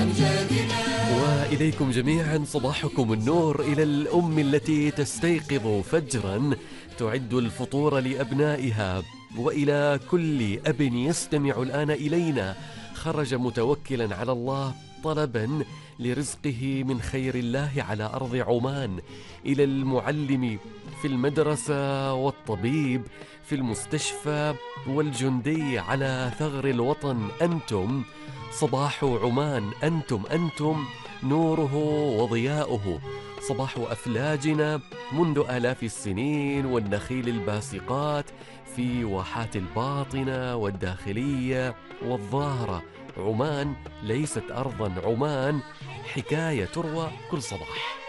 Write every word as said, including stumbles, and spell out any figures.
وإليكم جميعا صباحكم النور، إلى الأم التي تستيقظ فجرا تعد الفطور لأبنائها، وإلى كل أب يستمع الآن إلينا خرج متوكلا على الله طلبا لرزقه من خير الله على أرض عمان، إلى المعلم في المدرسة والطبيب في المستشفى والجندي على ثغر الوطن. أنتم صباح عمان، أنتم أنتم نوره وضياؤه، صباح أفلاجنا منذ آلاف السنين والنخيل الباسقات في واحات الباطنة والداخلية والظاهرة. عمان ليست أرضا، عمان حكاية تروى كل صباح.